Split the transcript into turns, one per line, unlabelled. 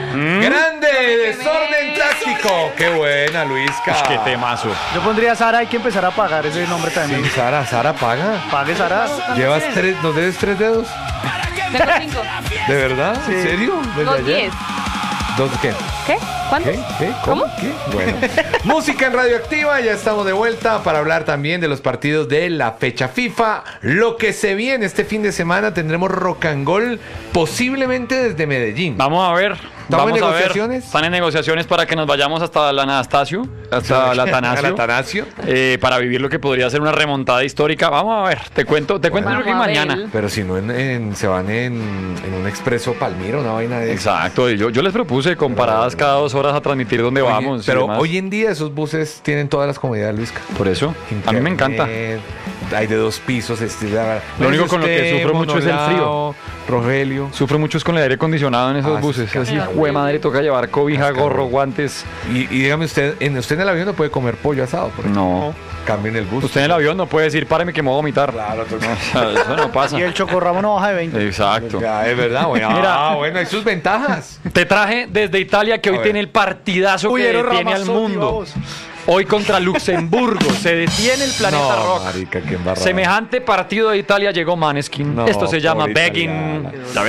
Grande desorden táctico. Qué buena, Luisca.
Qué temazo.
Yo pondría Sara, hay que empezar a pagar ese nombre también.
Sí, Sara paga.
Pague Sara.
¿Llevas 3, nos debes 3 dedos?
Tengo 5.
¿De verdad?
Sí.
¿En serio? ¿Desde
Dos
ayer?
10.
¿Dos qué?
¿Qué? ¿Cuántos?
¿Qué? ¿Cómo?
¿Cómo?
¿Qué? Bueno. Música en Radioactiva, ya estamos de vuelta para hablar también de los partidos de la fecha FIFA. Lo que se viene este fin de semana, tendremos Rock and Roll posiblemente desde Medellín.
Vamos a ver.
¿Estamos en
Vamos a ver.
negociaciones?
Están en negociaciones para que nos vayamos hasta la Anastasio, hasta la Atanasio,
Al Atanasio.
para vivir lo que podría ser una remontada histórica. Vamos a ver, te cuento creo que
Vamos a
mañana.
ver.
Pero si no se van en un expreso Palmiro, una vaina de...
Exacto, y yo les propuse con paradas cada 2 horas a transmitir dónde
Oye,
vamos. y
pero
demás.
hoy en día esos buses tienen todas las comodidades, Luisca.
Por eso, a mí me encanta.
Internet, hay de 2 pisos.
Lo único con lo que sufro mucho es el frío.
Rogelio.
Sufro mucho es con el aire acondicionado en esos
Ah,
buses.
sí,
Así,
cascarón.
jue madre, toca llevar cobija,
Cascarón.
gorro, guantes.
Y dígame usted en el avión no puede comer pollo asado, por ejemplo.
No.
Cambio en el bus.
Usted en el avión no puede decir, páreme que me voy a vomitar.
Claro,
No, o sea, eso no pasa.
Y el chocorramo no baja de 20.
Exacto.
Ya, es verdad, bueno.
Mira.
Bueno, hay sus ventajas.
Te traje desde Italia que hoy
ver.
tiene el partidazo que
Uy,
detiene al mundo. Hoy contra Luxemburgo. Se detiene el planeta
No,
rock.
marica, qué embarrada.
Semejante partido de Italia llegó Maneskin.
No,
Esto se llama
por
Begging.
italiana.
Ya